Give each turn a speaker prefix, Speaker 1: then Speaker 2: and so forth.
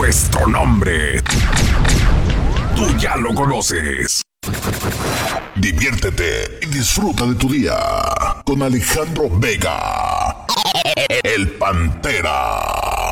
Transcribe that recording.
Speaker 1: Nuestro nombre, tú ya lo conoces. Diviértete y disfruta de tu día con Alejandro Vega, el Pantera.